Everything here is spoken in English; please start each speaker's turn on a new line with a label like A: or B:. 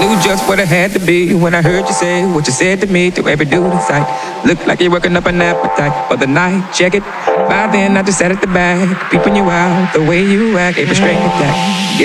A: knew just what I had to be when I heard you say what you said to me through every duty sight. Looked like you're working up an appetite for the night. Check it. By then I just sat at the back, peeping you out. The way you act, gave a straight attack.